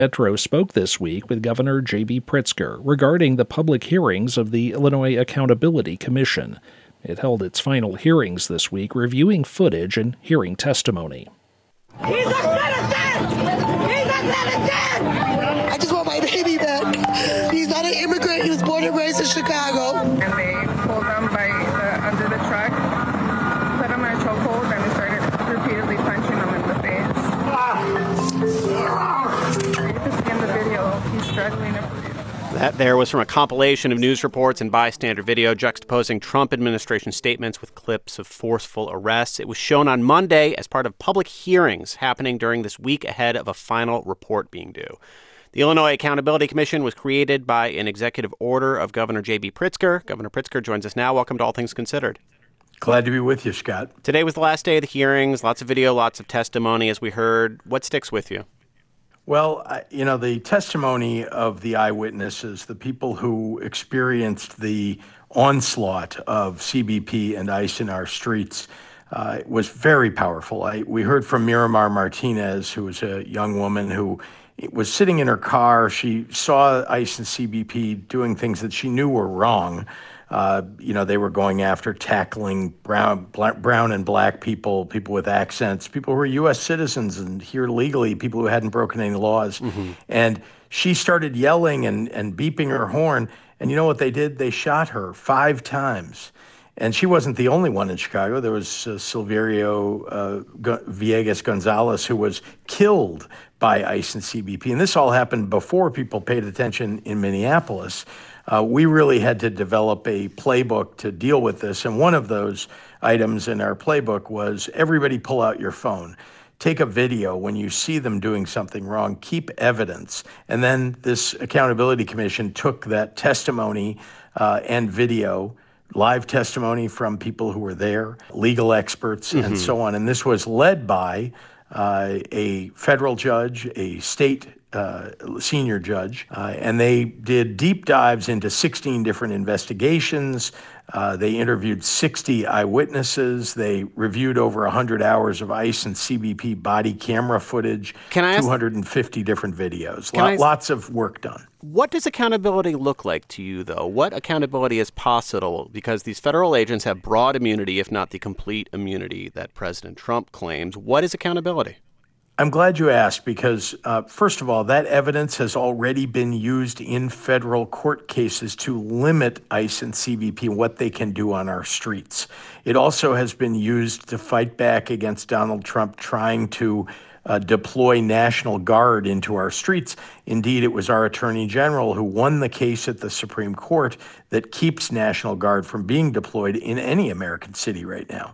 Metro spoke this week with Governor J.B. Pritzker regarding the public hearings of the Illinois Accountability Commission. It held its final hearings this week, reviewing footage and hearing testimony. He's a citizen! He's a citizen! I just want my baby back. He's not an immigrant. He was born and raised in Chicago. And they pulled him under the truck, put him in a chokehold, and they started repeatedly punching him in the face. You can see in the video, he's struggling to breathe. That there was from a compilation of news reports and bystander video juxtaposing Trump administration statements with clips of forceful arrests. It was shown on Monday as part of public hearings happening during this week ahead of a final report being due. The Illinois Accountability Commission was created by an executive order of Governor J.B. Pritzker. Governor Pritzker joins us now. Welcome to All Things Considered. Glad to be with you, Scott. Today was the last day of the hearings. Lots of video, lots of testimony, as we heard. What sticks with you? Well, the testimony of the eyewitnesses, the people who experienced the onslaught of CBP and ICE in our streets, was very powerful. We heard from Miramar Martinez, who was a young woman who was sitting in her car. She saw ICE and CBP doing things that she knew were wrong. They were going after tackling brown and black people, people with accents, people who were U.S. citizens and here legally, people who hadn't broken any laws. Mm-hmm. And she started yelling and beeping her horn. And you know what they did? They shot her 5 times. And she wasn't the only one in Chicago. There was Silverio Villegas Gonzalez, who was killed by ICE and CBP. And this all happened before people paid attention in Minneapolis. We really had to develop a playbook to deal with this. And one of those items in our playbook was everybody pull out your phone. Take a video when you see them doing something wrong. Keep evidence. And then this Accountability Commission took that testimony and video, live testimony from people who were there, legal experts, and so on. And this was led by a federal judge, a state senior judge, and they did deep dives into 16 different investigations. They interviewed 60 eyewitnesses. They reviewed over 100 hours of ICE and CBP body camera footage, 250 different videos. Lots of work done. What does accountability look like to you, though? What accountability is possible? Because these federal agents have broad immunity, if not the complete immunity that President Trump claims. What is accountability? I'm glad you asked because, first of all, that evidence has already been used in federal court cases to limit ICE and CBP and what they can do on our streets. It also has been used to fight back against Donald Trump trying to deploy National Guard into our streets. Indeed, it was our Attorney General who won the case at the Supreme Court that keeps National Guard from being deployed in any American city right now.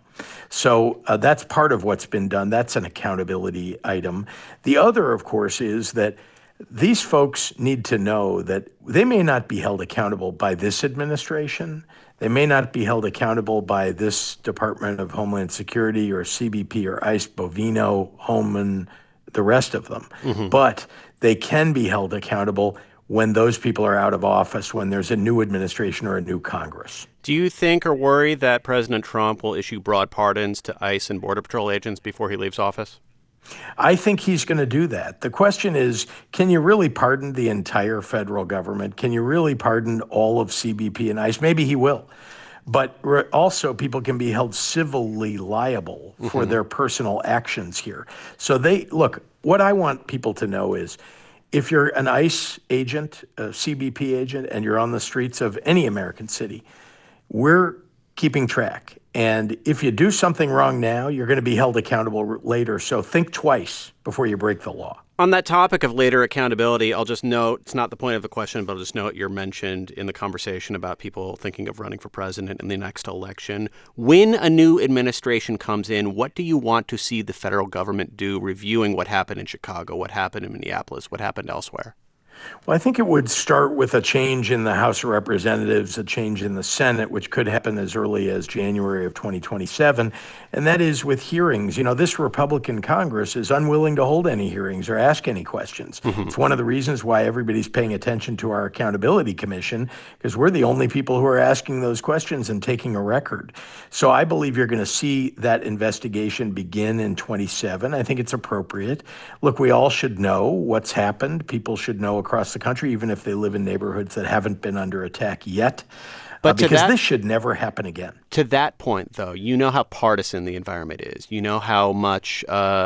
So that's part of what's been done. That's an accountability item. The other, of course, is that these folks need to know that they may not be held accountable by this administration. They may not be held accountable by this Department of Homeland Security or CBP or ICE, Bovino, Homan, the rest of them. Mm-hmm. But they can be held accountable when those people are out of office, when there's a new administration or a new Congress. Do you think or worry that President Trump will issue broad pardons to ICE and Border Patrol agents before he leaves office? I think he's going to do that. The question is, can you really pardon the entire federal government? Can you really pardon all of CBP and ICE? Maybe he will. But also people can be held civilly liable for their personal actions here. So what I want people to know is if you're an ICE agent, a CBP agent, and you're on the streets of any American city, we're keeping track. And if you do something wrong now, you're going to be held accountable later. So think twice before you break the law. On that topic of later accountability, I'll just note, it's not the point of the question, but I'll just note you're mentioned in the conversation about people thinking of running for president in the next election. When a new administration comes in, what do you want to see the federal government do reviewing what happened in Chicago, what happened in Minneapolis, what happened elsewhere? Well, I think it would start with a change in the House of Representatives, a change in the Senate, which could happen as early as January of 2027. And that is with hearings. This Republican Congress is unwilling to hold any hearings or ask any questions. It's one of the reasons why everybody's paying attention to our Accountability Commission, because we're the only people who are asking those questions and taking a record. So I believe you're going to see that investigation begin in 27. I think it's appropriate. Look, we all should know what's happened. People should know across the country, even if they live in neighborhoods that haven't been under attack yet. But because this should never happen again. To that point, though, you know how partisan the environment is. You know how much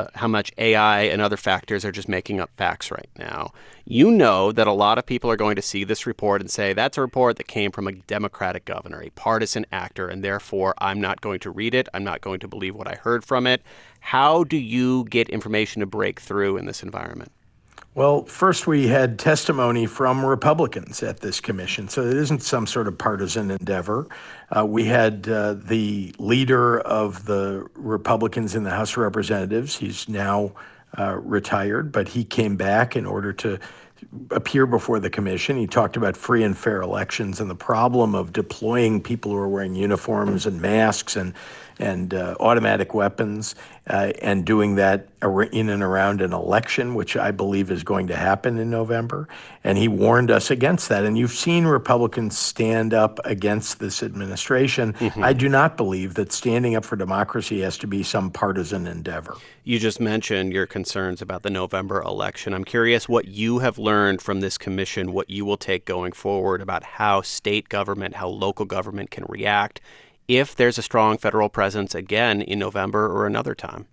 AI and other factors are just making up facts right now. You know that a lot of people are going to see this report and say, that's a report that came from a Democratic governor, a partisan actor, and therefore I'm not going to read it. I'm not going to believe what I heard from it. How do you get information to break through in this environment? Well, first, we had testimony from Republicans at this commission, so it isn't some sort of partisan endeavor. We had the leader of the Republicans in the House of Representatives. He's now retired, but he came back in order to appear before the commission. He talked about free and fair elections and the problem of deploying people who are wearing uniforms and masks and automatic weapons and doing that in and around an election, which I believe is going to happen in November. And he warned us against that. And you've seen Republicans stand up against this administration. I do not believe that standing up for democracy has to be some partisan endeavor. You just mentioned your concerns about the November election. I'm curious what you have learned from this commission, what you will take going forward about how state government, how local government can react if there's a strong federal presence again in November or another time.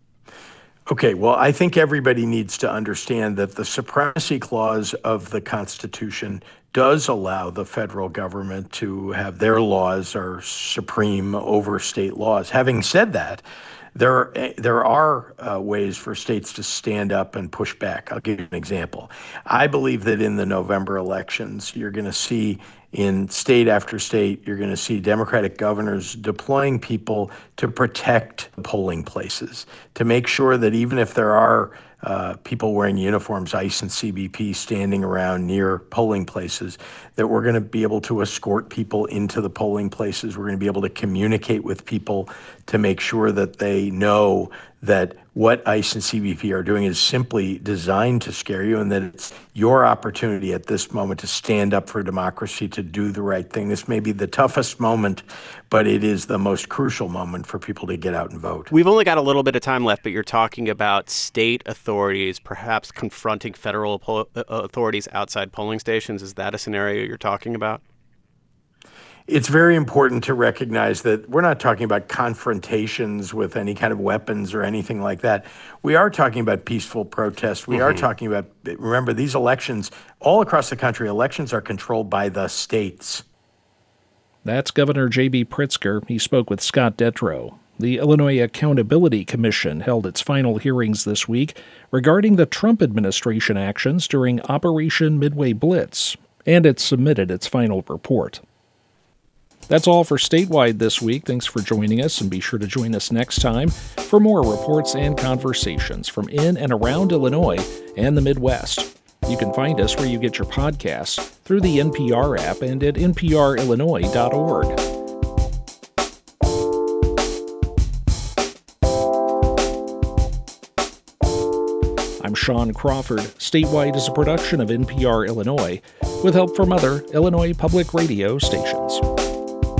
Okay, well, I think everybody needs to understand that the Supremacy Clause of the Constitution does allow the federal government to have their laws are supreme over state laws. Having said that, there are ways for states to stand up and push back. I'll give you an example. I believe that in the November elections, you're going to see in state after state, you're going to see Democratic governors deploying people to protect polling places, to make sure that even if there are people wearing uniforms, ICE and CBP, standing around near polling places, that we're going to be able to escort people into the polling places. We're going to be able to communicate with people to make sure that they know that what ICE and CBP are doing is simply designed to scare you, and that it's your opportunity at this moment to stand up for democracy, to do the right thing. This may be the toughest moment, but it is the most crucial moment for people to get out and vote. We've only got a little bit of time left, but you're talking about state authorities perhaps confronting federal authorities outside polling stations. Is that a scenario you're talking about? It's very important to recognize that we're not talking about confrontations with any kind of weapons or anything like that. We are talking about peaceful protest. We are talking about, remember, these elections, all across the country, elections are controlled by the states. That's Governor J.B. Pritzker. He spoke with Scott Detrow. The Illinois Accountability Commission held its final hearings this week regarding the Trump administration actions during Operation Midway Blitz, and it submitted its final report. That's all for Statewide this week. Thanks for joining us, and be sure to join us next time for more reports and conversations from in and around Illinois and the Midwest. You can find us where you get your podcasts through the NPR app and at nprillinois.org. I'm Sean Crawford. Statewide is a production of NPR Illinois with help from other Illinois public radio stations.